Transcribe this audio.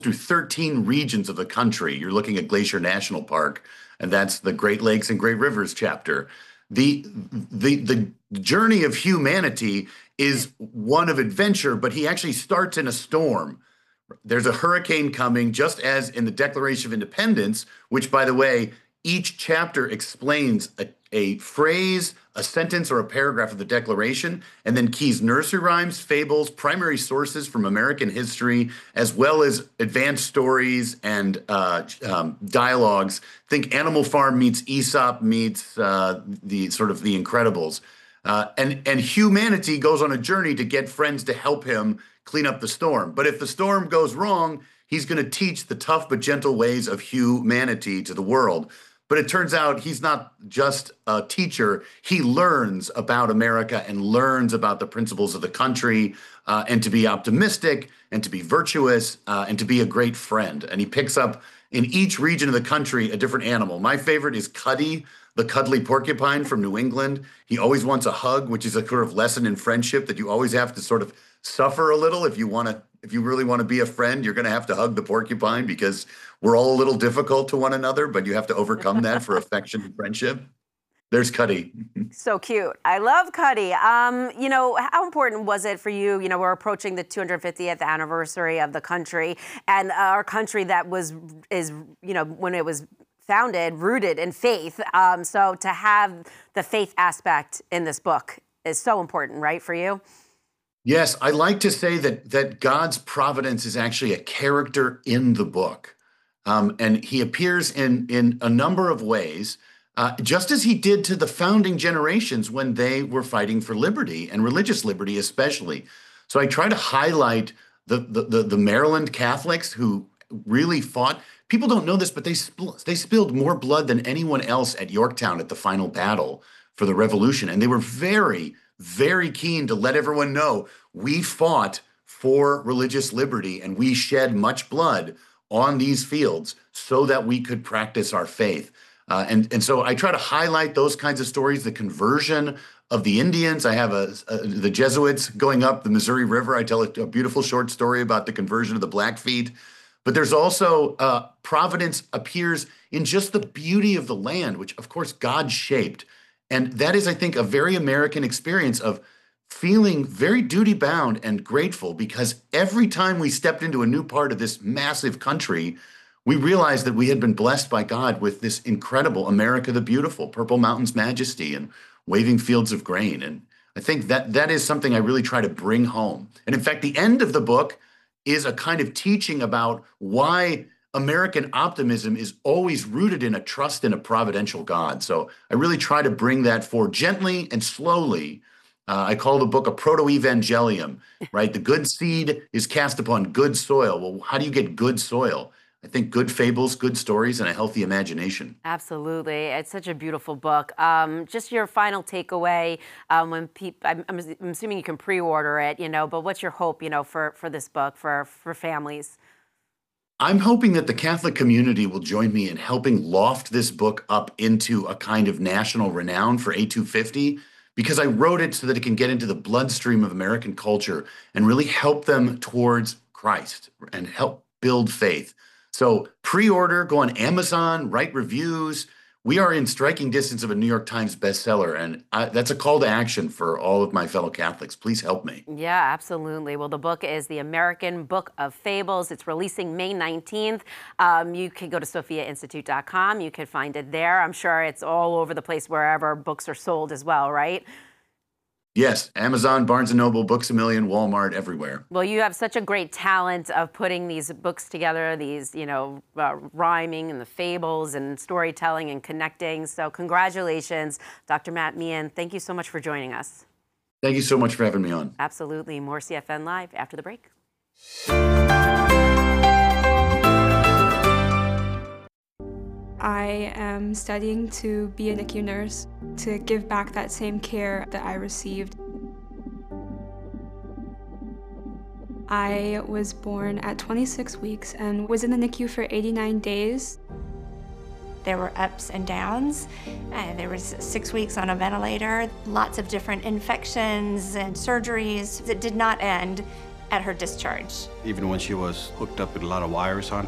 through 13 regions of the country. You're looking at Glacier National Park, and that's the Great Lakes and Great Rivers chapter. The journey of humanity is one of adventure, but he actually starts in a storm. There's a hurricane coming, just as in the Declaration of Independence, which, by the way, each chapter explains a phrase, a sentence, or a paragraph of the Declaration, and then keys nursery rhymes, fables, primary sources from American history, as well as advanced stories and dialogues. Think Animal Farm meets Aesop meets the sort of the Incredibles. And humanity goes on a journey to get friends to help him clean up the storm. But if the storm goes wrong, he's going to teach the tough but gentle ways of humanity to the world. But it turns out he's not just a teacher. He learns about America and learns about the principles of the country, and to be optimistic and to be virtuous, and to be a great friend. And he picks up in each region of the country a different animal. My favorite is Cuddy, the cuddly porcupine from New England. He always wants a hug, which is a sort of lesson in friendship that you always have to sort of suffer a little if you really want to be a friend. You're going to have to hug the porcupine because we're all a little difficult to one another, but you have to overcome that for affection and friendship. There's Cuddy. So cute. I love Cuddy. How important was it for you? We're approaching the 250th anniversary of the country, and our country that is when it was founded, rooted in faith. So to have the faith aspect in this book is so important, right, for you? Yes, I like to say that God's providence is actually a character in the book. And he appears in a number of ways, just as he did to the founding generations when they were fighting for liberty and religious liberty especially. So I try to highlight the Maryland Catholics who really fought. People don't know this, but they spilled more blood than anyone else at Yorktown at the final battle for the Revolution. And they were very, very keen to let everyone know we fought for religious liberty and we shed much blood on these fields so that we could practice our faith. And so I try to highlight those kinds of stories, the conversion of the Indians. I have the Jesuits going up the Missouri River. I tell a beautiful short story about the conversion of the Blackfeet. But there's also providence appears in just the beauty of the land, which of course God shaped. And that is, I think, a very American experience of feeling very duty-bound and grateful because every time we stepped into a new part of this massive country, we realized that we had been blessed by God with this incredible America the Beautiful, Purple Mountains majesty and waving fields of grain. And I think that is something I really try to bring home. And in fact, the end of the book is a kind of teaching about why American optimism is always rooted in a trust in a providential God. So I really try to bring that forward gently and slowly. I call the book a proto-evangelium, right? The good seed is cast upon good soil. Well, how do you get good soil? I think good fables, good stories, and a healthy imagination. Absolutely. It's such a beautiful book. Just your final takeaway when people, I'm assuming you can pre-order it, but what's your hope, for this book, for families? I'm hoping that the Catholic community will join me in helping loft this book up into a kind of national renown for A250, because I wrote it so that it can get into the bloodstream of American culture and really help them towards Christ and help build faith. So pre-order, go on Amazon, write reviews. We are in striking distance of a New York Times bestseller, and that's a call to action for all of my fellow Catholics. Please help me. Yeah, absolutely. Well, the book is The American Book of Fables. It's releasing May 19th. You can go to sophiainstitute.com. You can find it there. I'm sure it's all over the place wherever books are sold as well, right? Yes, Amazon, Barnes & Noble, Books A Million, Walmart, everywhere. Well, you have such a great talent of putting these books together, these, rhyming and the fables and storytelling and connecting. So congratulations, Dr. Matt Meehan. Thank you so much for joining us. Thank you so much for having me on. Absolutely. More CFN Live after the break. I am studying to be a NICU nurse, to give back that same care that I received. I was born at 26 weeks and was in the NICU for 89 days. There were ups and downs. There was 6 weeks on a ventilator, lots of different infections and surgeries that did not end at her discharge. Even when she was hooked up with a lot of wires on